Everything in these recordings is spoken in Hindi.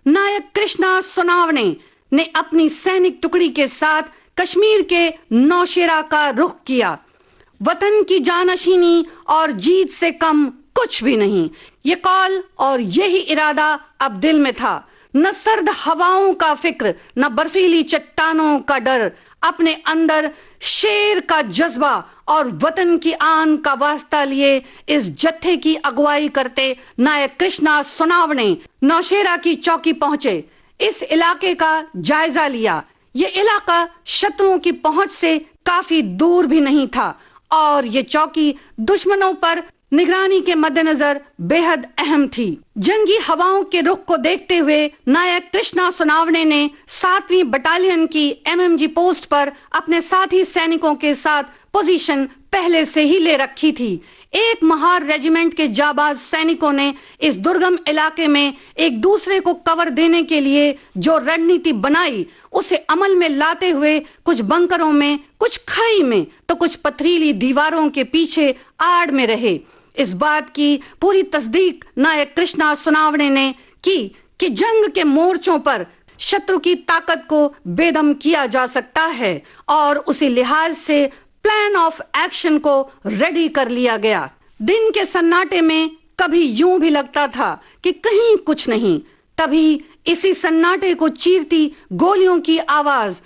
नायक कृष्णा सोनावणे ने अपनी सैनिक टुकड़ी के साथ कश्मीर के नौशेरा का रुख किया। वतन की जानशीनी और जीत से कम कुछ भी नहीं। ये कॉल और यही इरादा अब दिल में था। न सर्द हवाओं का फिक्र, न बर्फीली चट्टानों का डर। अपने अंदर शेर का जज्बा और वतन की आन का वास्ता लिए इस जत्थे की अगुवाई करते नायक कृष्णा सोनावणे नौशेरा की चौकी पहुंचे। इस इलाके का जायजा लिया। ये इलाका शत्रुओं की पहुंच से काफी दूर भी नहीं था और ये चौकी दुश्मनों पर निगरानी के मद्देनजर बेहद अहम थी। जंगी हवाओं के रुख को देखते हुए नायक कृष्णा सोनावणे ने 7वीं बटालियन की एमएमजी पोस्ट पर अपने साथी सैनिकों के साथ पोजीशन पहले से ही ले रखी थी। एक महार रेजिमेंट के जाबाज सैनिकों ने इस दुर्गम इलाके में एक दूसरे को कवर देने के लिए जो रणनीति बनाई उसे अमल में लाते हुए कुछ बंकरों में, कुछ खाई में तो कुछ पथरीली दीवारों के पीछे आड़ में रहे। इस बात की पूरी तस्दीक नायक कृष्णा सोनावणे ने की कि जंग के मोर्चों पर शत्रु की ताकत को बेदम किया जा सकता है और उसी लिहाज से प्लान ऑफ एक्शन को रेडी कर लिया गया। दिन के सन्नाटे में कभी यूं भी लगता था कि कहीं कुछ नहीं, तभी इसी सन्नाटे को चीरती गोलियों की आवाज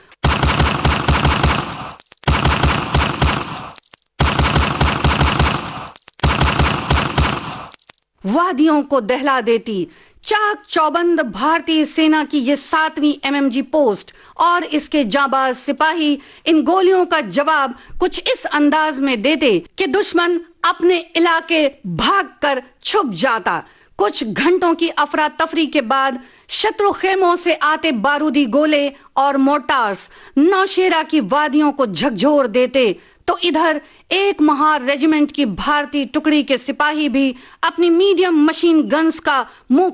वादियों को दहला देती। चाक चौबंद भारतीय सेना की ये 7वीं एमएमजी पोस्ट और इसके जाबाज सिपाही इन गोलियों का जवाब कुछ इस अंदाज में देते कि दुश्मन अपने इलाके भागकर छुप जाता। कुछ घंटों की अफरा तफरी के बाद शत्रु खेमों से आते बारूदी गोले और मोर्टार्स नौशेरा की वादियों को झकझोर देते तो इधर एक महार रेजिमेंट की भारतीय टुकड़ी के सिपाही भी अपनी मीडियम मशीन गन्स का मुंह